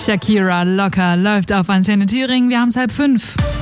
Shakira locker läuft auf Antenne Thüringen. Wir haben es 4:30.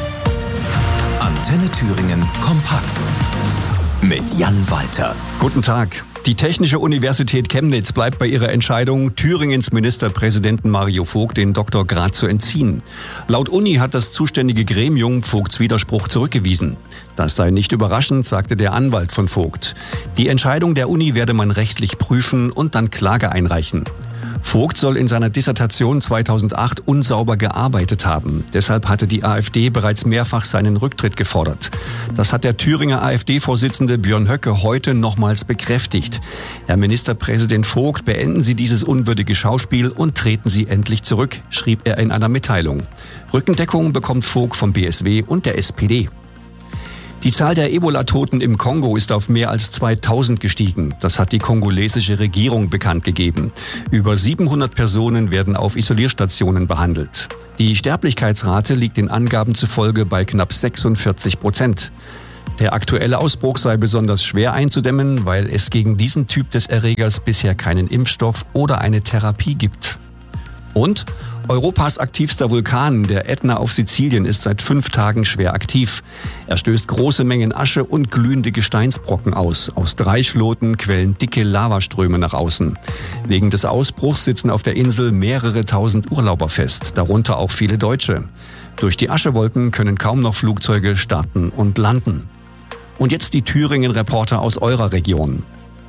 Antenne Thüringen kompakt mit Jan Walter. Guten Tag. Die Technische Universität Chemnitz bleibt bei ihrer Entscheidung, Thüringens Ministerpräsidenten Mario Vogt den Doktorgrad zu entziehen. Laut Uni hat das zuständige Gremium Vogts Widerspruch zurückgewiesen. Das sei nicht überraschend, sagte der Anwalt von Vogt. Die Entscheidung der Uni werde man rechtlich prüfen und dann Klage einreichen. Vogt soll in seiner Dissertation 2008 unsauber gearbeitet haben. Deshalb hatte die AfD bereits mehrfach seinen Rücktritt gefordert. Das hat der Thüringer AfD-Vorsitzende Björn Höcke heute nochmals bekräftigt. Herr Ministerpräsident Vogt, beenden Sie dieses unwürdige Schauspiel und treten Sie endlich zurück, schrieb er in einer Mitteilung. Rückendeckung bekommt Vogt vom BSW und der SPD. Die Zahl der Ebola-Toten im Kongo ist auf mehr als 2000 gestiegen. Das hat die kongolesische Regierung bekannt gegeben. Über 700 Personen werden auf Isolierstationen behandelt. Die Sterblichkeitsrate liegt den Angaben zufolge bei knapp 46%. Der aktuelle Ausbruch sei besonders schwer einzudämmen, weil es gegen diesen Typ des Erregers bisher keinen Impfstoff oder eine Therapie gibt. Und Europas aktivster Vulkan, der Ätna auf Sizilien, ist seit 5 Tagen schwer aktiv. Er stößt große Mengen Asche und glühende Gesteinsbrocken aus. Aus 3 Schloten quellen dicke Lavaströme nach außen. Wegen des Ausbruchs sitzen auf der Insel mehrere tausend Urlauber fest, darunter auch viele Deutsche. Durch die Aschewolken können kaum noch Flugzeuge starten und landen. Und jetzt die Thüringen-Reporter aus eurer Region.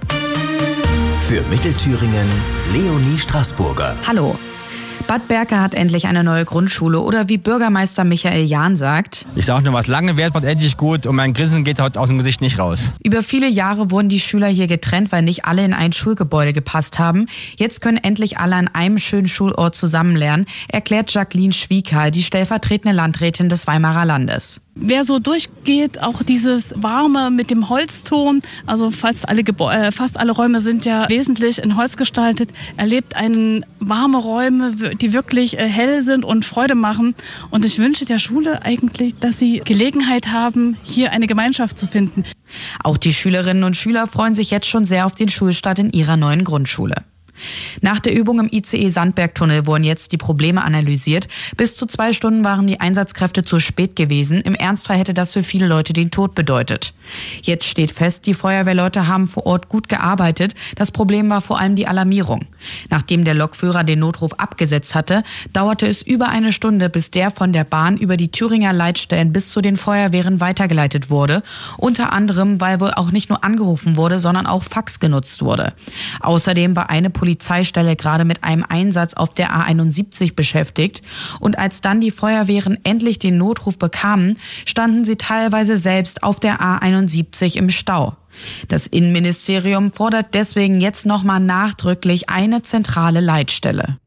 Für Mittelthüringen Leonie Straßburger. Hallo. Bad Berka hat endlich eine neue Grundschule oder wie Bürgermeister Michael Jahn sagt: Ich sag nur was, lange wird endlich gut und mein Grinsen geht heute aus dem Gesicht nicht raus. Über viele Jahre wurden die Schüler hier getrennt, weil nicht alle in ein Schulgebäude gepasst haben. Jetzt können endlich alle an einem schönen Schulort zusammen lernen, erklärt Jacqueline Schwiekal, die stellvertretende Landrätin des Weimarer Landes. Wer so durchgeht, auch dieses Warme mit dem Holzton, also fast alle Räume sind ja wesentlich in Holz gestaltet, erlebt warme Räume, die wirklich hell sind und Freude machen. Und ich wünsche der Schule eigentlich, dass sie Gelegenheit haben, hier eine Gemeinschaft zu finden. Auch die Schülerinnen und Schüler freuen sich jetzt schon sehr auf den Schulstart in ihrer neuen Grundschule. Nach der Übung im ICE Sandbergtunnel wurden jetzt die Probleme analysiert. Bis zu 2 Stunden waren die Einsatzkräfte zu spät gewesen. Im Ernstfall hätte das für viele Leute den Tod bedeutet. Jetzt steht fest, die Feuerwehrleute haben vor Ort gut gearbeitet. Das Problem war vor allem die Alarmierung. Nachdem der Lokführer den Notruf abgesetzt hatte, dauerte es über 1 Stunde, bis der von der Bahn über die Thüringer Leitstellen bis zu den Feuerwehren weitergeleitet wurde. Unter anderem, weil wohl auch nicht nur angerufen wurde, sondern auch Fax genutzt wurde. Außerdem war eine Polizeistelle gerade mit einem Einsatz auf der A71 beschäftigt. Und als dann die Feuerwehren endlich den Notruf bekamen, standen sie teilweise selbst auf der A71 im Stau. Das Innenministerium fordert deswegen jetzt nochmal nachdrücklich eine zentrale Leitstelle.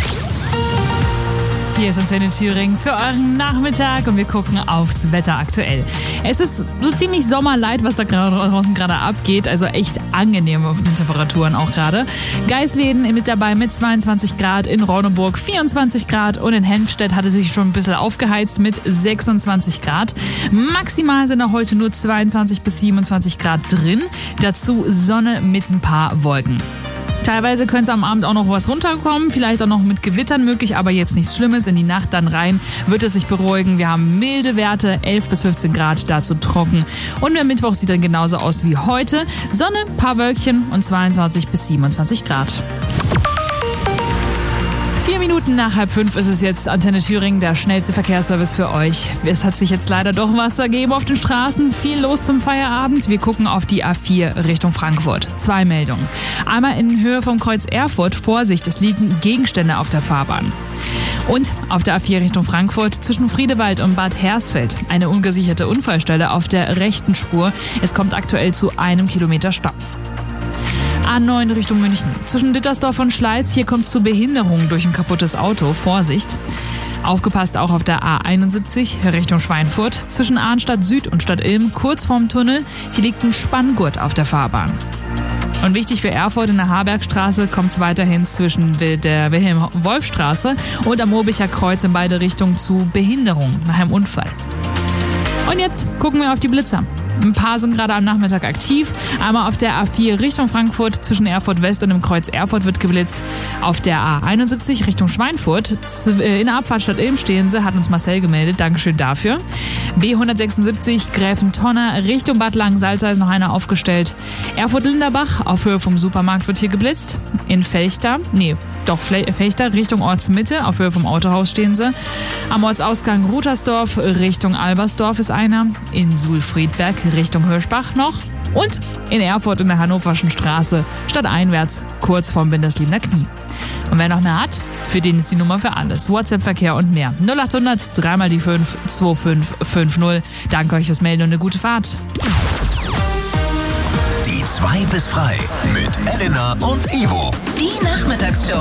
Hier ist Antenne Thüringen für euren Nachmittag und wir gucken aufs Wetter aktuell. Es ist so ziemlich sommerlight, was da draußen gerade abgeht, also echt angenehm auf den Temperaturen auch gerade. Geisleden mit dabei mit 22 Grad, in Ronneburg 24 Grad und in Helmstedt hatte sich schon ein bisschen aufgeheizt mit 26 Grad. Maximal sind da heute nur 22 bis 27 Grad drin, dazu Sonne mit ein paar Wolken. Teilweise könnte es am Abend auch noch was runterkommen, vielleicht auch noch mit Gewittern möglich, aber jetzt nichts Schlimmes. In die Nacht dann rein wird es sich beruhigen. Wir haben milde Werte, 11 bis 15 Grad, dazu trocken. Und der Mittwoch sieht dann genauso aus wie heute. Sonne, paar Wölkchen und 22 bis 27 Grad. 4 Minuten nach 4:30 ist es jetzt. Antenne Thüringen, der schnellste Verkehrsservice für euch. Es hat sich jetzt leider doch was ergeben auf den Straßen. Viel los zum Feierabend. Wir gucken auf die A4 Richtung Frankfurt. 2 Meldungen. Einmal in Höhe vom Kreuz Erfurt. Vorsicht, es liegen Gegenstände auf der Fahrbahn. Und auf der A4 Richtung Frankfurt zwischen Friedewald und Bad Hersfeld. Eine ungesicherte Unfallstelle auf der rechten Spur. Es kommt aktuell zu 1 Kilometer Stau. A9 Richtung München. Zwischen Dittersdorf und Schleiz, hier kommt es zu Behinderungen durch ein kaputtes Auto. Vorsicht. Aufgepasst auch auf der A71 Richtung Schweinfurt. Zwischen Arnstadt Süd und Stadt Ilm, kurz vorm Tunnel. Hier liegt ein Spanngurt auf der Fahrbahn. Und wichtig für Erfurt, in der Harbergstraße kommt es weiterhin zwischen der Wilhelm-Wolf-Straße und am Mobicher Kreuz in beide Richtungen zu Behinderungen nach einem Unfall. Und jetzt gucken wir auf die Blitzer. Ein paar sind gerade am Nachmittag aktiv. Einmal auf der A4 Richtung Frankfurt zwischen Erfurt West und dem Kreuz Erfurt wird geblitzt. Auf der A71 Richtung Schweinfurt in der Abfahrt Stadt Ilm stehen sie, hat uns Marcel gemeldet. Dankeschön dafür. B176 Gräfentonner Richtung Bad Langensalza ist noch einer aufgestellt. Erfurt-Linderbach auf Höhe vom Supermarkt wird hier geblitzt. In Fechter Richtung Ortsmitte auf Höhe vom Autohaus stehen sie. Am Ortsausgang Rutersdorf Richtung Albersdorf ist einer. In Suhl-Friedberg Richtung Hirschbach noch. Und in Erfurt in der Hannoverschen Straße stadteinwärts kurz vorm Bindersliebener Knie. Und wer noch mehr hat, für den ist die Nummer für alles. WhatsApp-Verkehr und mehr. 0800 3 mal die 5 2550. Danke euch fürs Melden und eine gute Fahrt. Die 2 bis frei mit Elena und Ivo. Die Nachmittagsshow.